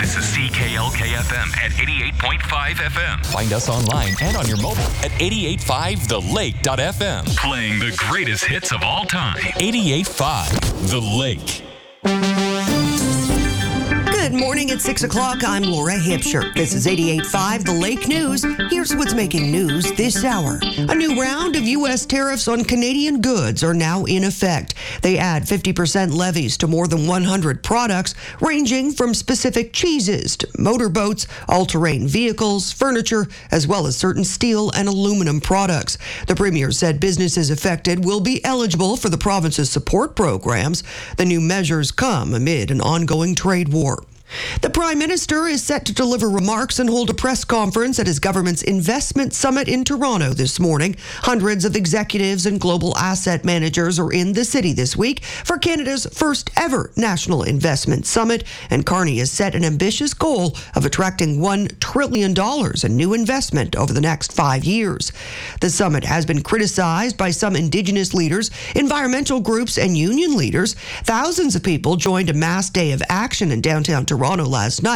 This is CKLK-FM at 88.5 FM. Find us online and on your mobile at 88.5thelake.fm. Playing the greatest hits of all time. 88.5 The Lake. Good morning at 6 o'clock. I'm Laura Hipsher. This is 88.5 The Lake News. Here's what's making news this hour. A new round of U.S. tariffs on Canadian goods are now in effect. They add 50% levies to more than 100 products, ranging from specific cheeses to motorboats, all-terrain vehicles, furniture, as well as certain steel and aluminum products. The Premier said businesses affected will be eligible for the province's support programs. The new measures come amid an ongoing trade war. The Prime Minister is set to deliver remarks and hold a press conference at his government's investment summit in Toronto this morning. Hundreds of executives and global asset managers are in the city this week for Canada's first ever National Investment Summit, and Carney has set an ambitious goal of attracting $1 trillion in new investment over the next 5 years. The summit has been criticized by some Indigenous leaders, environmental groups, and union leaders. Thousands of people joined a mass day of action in downtown Toronto last night